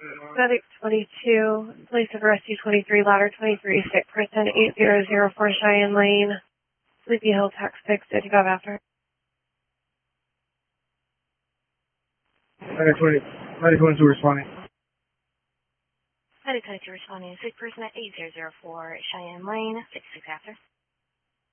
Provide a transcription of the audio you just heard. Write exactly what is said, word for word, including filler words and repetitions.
Medic twenty-two, place of rescue twenty-three, ladder twenty-three, sick person eight zero zero four Cheyenne Lane, Sleepy Hill, text six fifty-five after. Medic twenty, Medic twenty-two responding. Medic twenty-two responding, sick person at eight zero zero four Cheyenne Lane, six six after.